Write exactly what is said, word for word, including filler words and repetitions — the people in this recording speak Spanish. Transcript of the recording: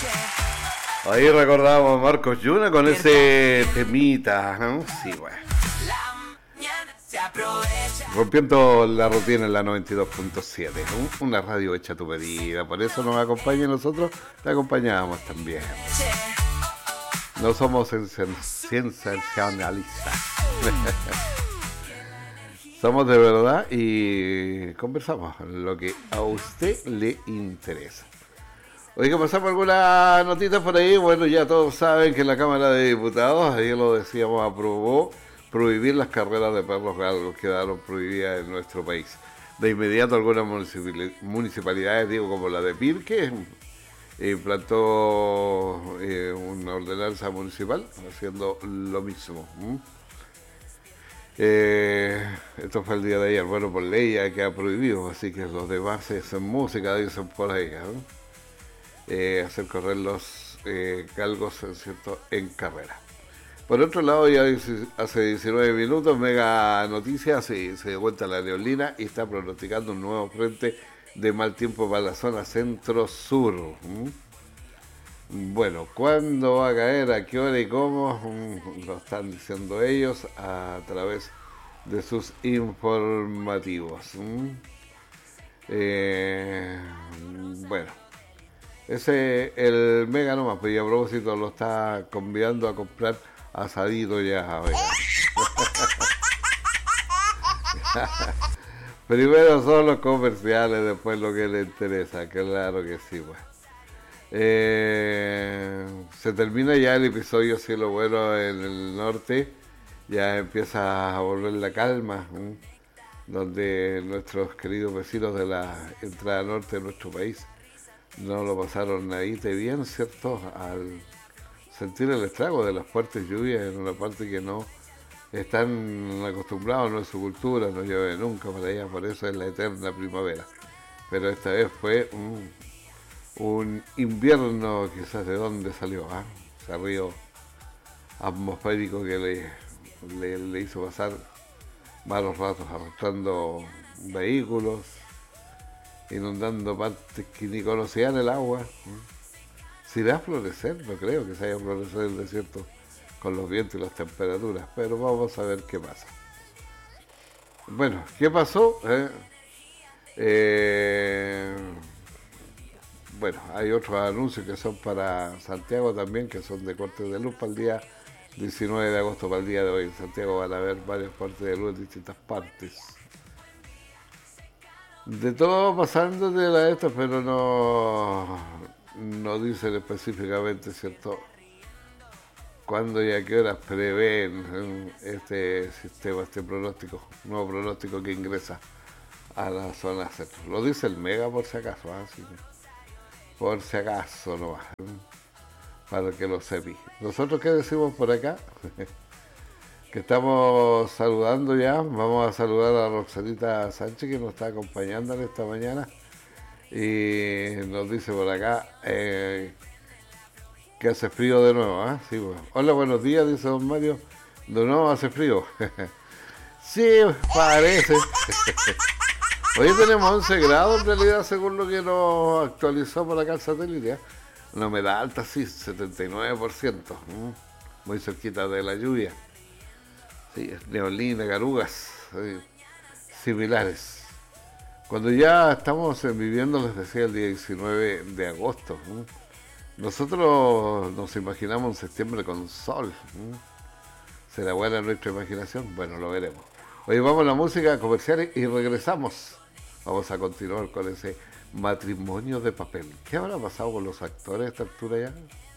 Ahí recordamos a Marcos Yuna con ese temita, ¿no? Sí, bueno. Rompiendo la rutina en la noventa y dos punto siete, ¿no? Una radio hecha a tu medida. Por eso nos acompaña, nosotros te acompañamos también. No somos sensacionalistas. Somos de verdad y conversamos lo que a usted le interesa. Oiga, pasamos algunas notitas por ahí. Bueno, ya todos saben que la Cámara de Diputados, ayer lo decíamos, aprobó prohibir las carreras de perros galgos, quedaron prohibidas en nuestro país. De inmediato algunas municipalidades, digo como la de Pirque, implantó eh, una ordenanza municipal haciendo lo mismo. ¿Mm? Eh, esto fue el día de ayer. Bueno, por ley ya queda prohibido, así que los demás es música, dicen por ahí, ¿no? eh, hacer correr los eh, galgos, ¿cierto?, en carrera. Por otro lado, ya hace diecinueve minutos, Mega Noticias se, se dio cuenta la neblina y está pronosticando un nuevo frente de mal tiempo para la zona centro-sur. ¿Mm? Bueno, ¿cuándo va a caer? ¿A qué hora y cómo? Mm, lo están diciendo ellos a través de sus informativos. ¿Mm? Eh, bueno, ese el Mega nomás, pues, y a propósito lo está convidando a comprar asadito ya, oiga. Primero son los comerciales, después lo que le interesa, claro que sí, pues. Eh, se termina ya el episodio Cielo Bueno en el norte, ya empieza a volver la calma, ¿eh? Donde nuestros queridos vecinos de la entrada norte de nuestro país no lo pasaron nadita bien, ¿cierto? Al sentir el estrago de las fuertes lluvias en una parte que no están acostumbrados, no es su cultura, no llueve nunca para allá, por eso es la eterna primavera. Pero esta vez fue un, un invierno, quizás de dónde salió, ¿eh? Ese río atmosférico que le, le, le hizo pasar malos ratos arrastrando vehículos, inundando partes que ni conocían el agua. Si va a florecer, no creo que se haya florecido el desierto con los vientos y las temperaturas, pero vamos a ver qué pasa. Bueno, ¿qué pasó? Eh, eh, bueno, hay otros anuncios que son para Santiago también, que son de cortes de luz para el día diecinueve de agosto, para el día de hoy. En Santiago van a haber varios cortes de luz en distintas partes. De todo pasando de la esta, pero no, no dicen específicamente, ¿cierto?, cuándo y a qué horas prevén este sistema, este pronóstico, nuevo pronóstico que ingresa a la zona centro. Lo dice el Mega por si acaso, ¿eh? Así que, por si acaso nomás, ¿eh? Para que lo sepi. ¿Nosotros qué decimos por acá? Que estamos saludando ya. Vamos a saludar a Roxanita Sánchez, que nos está acompañando en esta mañana, y nos dice por acá eh, que hace frío de nuevo, ¿eh? Sí, bueno. Hola, buenos días, dice don Mario. De nuevo hace frío. Sí, parece. Hoy tenemos once grados en realidad, según lo que nos actualizó por acá el satélite, ¿eh? Una humedad alta, sí, setenta y nueve por ciento. ¿eh? Muy cerquita de la lluvia. Sí, neblina, garugas, sí, similares. Cuando ya estamos viviendo, les decía, el día diecinueve de agosto, ¿eh? Nosotros nos imaginamos un septiembre con sol. ¿eh? ¿Será buena nuestra imaginación? Bueno, lo veremos. Hoy vamos a la música comercial y regresamos. Vamos a continuar con ese matrimonio de papel. ¿Qué habrá pasado con los actores a esta altura ya?